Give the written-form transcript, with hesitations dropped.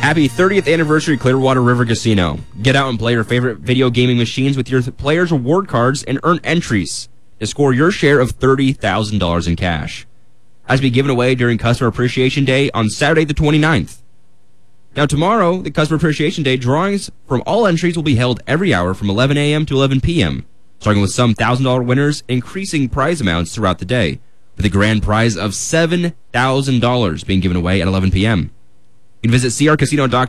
Happy 30th anniversary Clearwater River Casino. Get out and play your favorite video gaming machines with your players' reward cards and earn entries to score your share of $30,000 in cash. As be given away during Customer Appreciation Day on Saturday the 29th. Now tomorrow, the Customer Appreciation Day drawings from all entries will be held every hour from 11 a.m. to 11 p.m., starting with some $1,000 winners, increasing prize amounts throughout the day, with a grand prize of $7,000 being given away at 11 p.m. You can visit crcasino.com